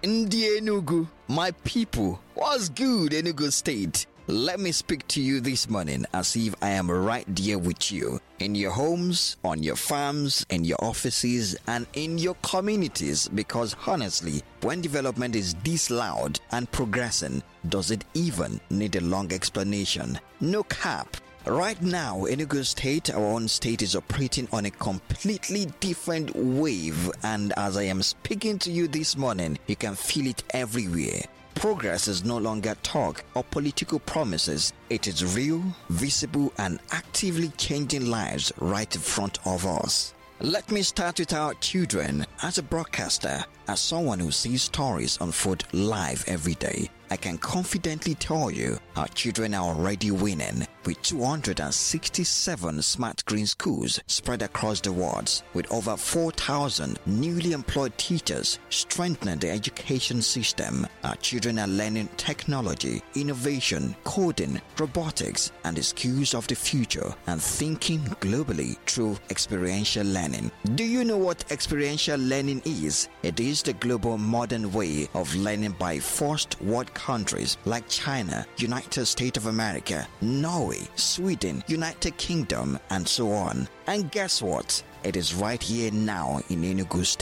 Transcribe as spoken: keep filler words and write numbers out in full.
Ndi Enugu, my people, what's good, Enugu State? Let me speak to you this morning as if I am right there with you, in your homes, on your farms, in your offices, and in your communities, because honestly, when development is this loud and progressing, does it even need a long explanation? No cap. Right now, Enugu State, our own state, is operating on a completely different wave, and as I am speaking to you this morning, you can feel it everywhere. Progress is no longer talk or political promises. It is real, visible, and actively changing lives right in front of us. Let me start with our children. As a broadcaster, as someone who sees stories unfold live every day, I can confidently tell you our children are already winning with two hundred sixty-seven smart green schools spread across the world, with over four thousand newly employed teachers strengthening the education system. Our children are learning technology, innovation, coding, robotics, and the skills of the future, and thinking globally through experiential learning. Do you know what experiential learning is? It is the global modern way of learning by first world countries like China, United States of America, Norway, Sweden, United Kingdom, and so on. And guess what? It is right here now in Enugu State.